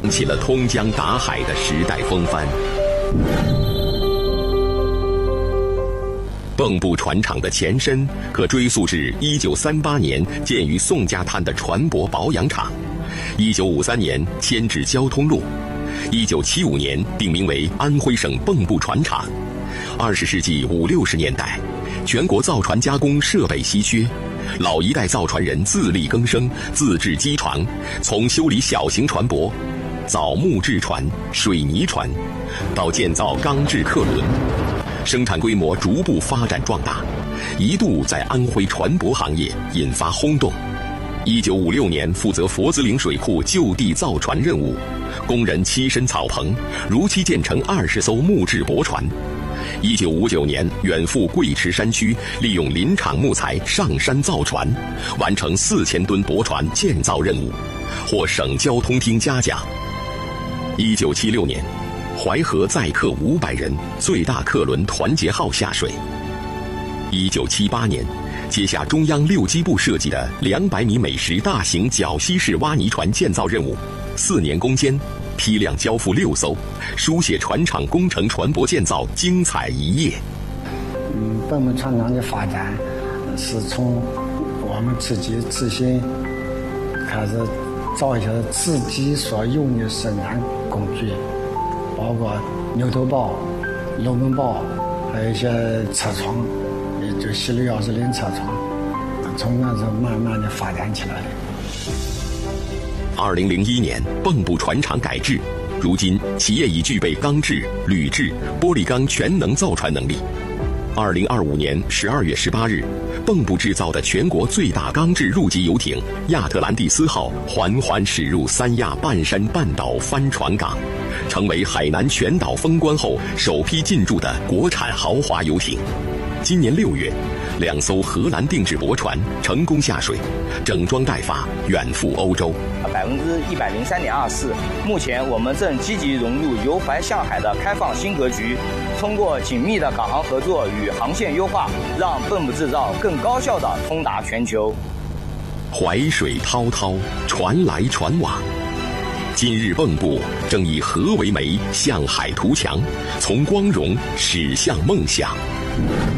起了通江达海的时代风帆。蚌埠船厂的前身可追溯至1938年建于宋家滩的船舶保养厂，1953年迁至交通路，1975年定名为安徽省蚌埠船厂。20世纪50、60年代，全国造船加工设备稀缺，老一代造船人自力更生，自制机床，从修理小型船舶、造木质船、水泥船，到建造钢制客轮，生产规模逐步发展壮大，一度在安徽船舶行业引发轰动。1956年负责佛子岭水库就地造船任务，工人栖身草棚，如期建成20艘木质驳船。1959年远赴贵池山区，利用林场木材上山造船，完成4000吨驳船建造任务，获省交通厅嘉奖。1976年，淮河载客500人最大客轮团结号下水。1978年，接下中央六机部设计的200米每时大型绞吸式挖泥船建造任务，4年攻坚，批量交付6艘，书写船厂工程船舶建造精彩一页。 蚌埠船厂的发展是从我们自己自身开始造一些自己所用的生产工具，包括牛头刨、龙门刨，还有一些车床，就16钥匙轮车床，从那时候慢慢的发展起来的。 2001年，蚌埠船厂改制，如今企业已具备钢制、铝制、玻璃钢全能造船能力。2025年12月18日，蚌埠制造的全国最大钢制入籍游艇亚特兰蒂斯号缓缓驶入三亚半山半岛帆船港，成为海南全岛封关后首批进驻的国产豪华游艇。今年6月，2艘荷兰定制驳船成功下水，整装待发，远赴欧洲。 103.24%。目前我们正积极融入由淮向海的开放新格局，通过紧密的港航合作与航线优化，让蚌埠制造更高效地通达全球。 淮水滔滔，船来船往。今日蚌埠正以河为媒，向海图强，从光荣驶向梦想。